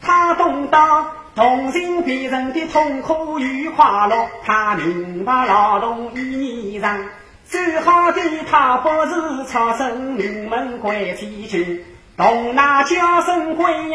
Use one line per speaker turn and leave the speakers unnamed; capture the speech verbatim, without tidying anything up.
他懂得同情别人的痛苦与快乐，他明白劳动意义上最好的他不是超生名门贵体去，同那娇生贵